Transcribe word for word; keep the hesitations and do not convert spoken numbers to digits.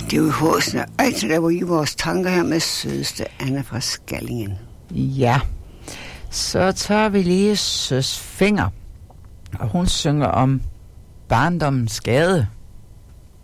Det er jo Håsen og altid der var i vores tanker her med sødeste Anna fra Skallingen. Ja, så tager vi lige Søs Finger, og hun synger om barndommens gade.